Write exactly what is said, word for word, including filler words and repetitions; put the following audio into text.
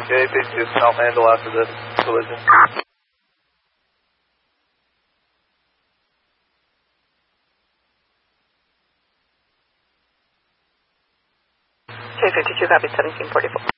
K fifty-two, help handle after this collision. K fifty-two, copy seventeen forty-four.